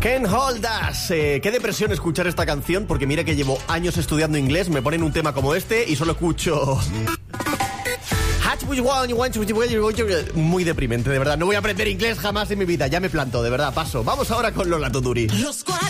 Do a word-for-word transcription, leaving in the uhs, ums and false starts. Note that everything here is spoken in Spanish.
Can't Hold Us. Eh, qué depresión escuchar esta canción, porque mira que llevo años estudiando inglés, me ponen un tema como este y solo escucho... Muy deprimente, de verdad. No voy a aprender inglés jamás en mi vida. Ya me planto, de verdad, paso. Vamos ahora con Lola Tuduri. Los cuarenta